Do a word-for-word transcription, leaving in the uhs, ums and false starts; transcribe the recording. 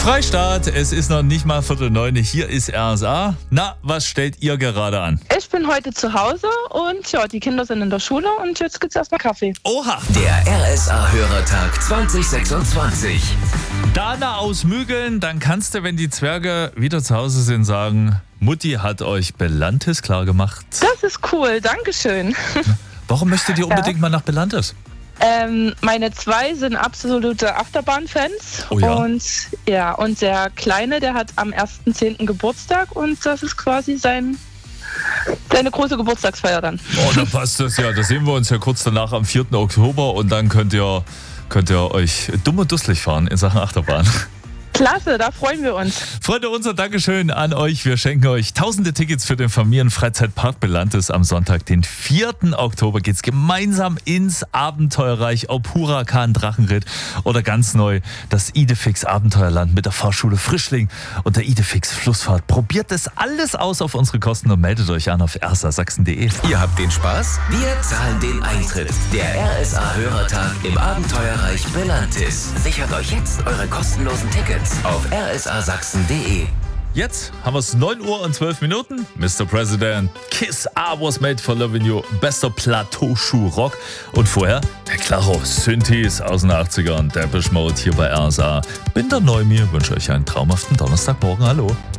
Freistaat, es ist noch nicht mal Viertel neun, hier ist R S A. Na, was stellt ihr gerade an? Ich bin heute zu Hause und ja, die Kinder sind in der Schule und jetzt gibt's erstmal Kaffee. Oha! Der R S A-Hörertag zwanzig sechsundzwanzig. Dana aus Mügeln, dann kannst du, wenn die Zwerge wieder zu Hause sind, sagen, Mutti hat euch Belantis klar gemacht. Das ist cool, Dankeschön. Warum möchtet ihr unbedingt Ja. mal nach Belantis? Ähm, meine zwei sind absolute Achterbahn-Fans. Oh ja? Und ja, und der Kleine, der hat am ersten zehnten Geburtstag und das ist quasi sein, seine große Geburtstagsfeier dann. Oh, da passt das ja. Da sehen wir uns ja kurz danach am vierten Oktober und dann könnt ihr, könnt ihr euch dumm und dusselig fahren in Sachen Achterbahn. Klasse, da freuen wir uns. Freunde, unser Dankeschön an euch. Wir schenken euch tausende Tickets für den Familienfreizeitpark Belantis. Am Sonntag, den vierten Oktober, geht's gemeinsam ins Abenteuerreich, ob Huracan, Drachenritt oder ganz neu das Idefix Abenteuerland mit der Fahrschule Frischling und der Idefix Flussfahrt. Probiert das alles aus auf unsere Kosten und meldet euch an auf r s a sachsen punkt d e. Ihr habt den Spaß? Wir zahlen den Eintritt. Der R S A-Hörertag im Abenteuerreich Belantis. Sichert euch jetzt eure kostenlosen Tickets auf r s a sachsen punkt d e. Jetzt haben wir es neun Uhr und zwölf Minuten. Mister President, Kiss I Was Made for Loving You, bester Plateauschuh-Rock. Und vorher der Claro Synthes aus den achtzigern, Depeche Mode hier bei R S A. Bin der Neumir, wünsche euch einen traumhaften Donnerstagmorgen. Hallo.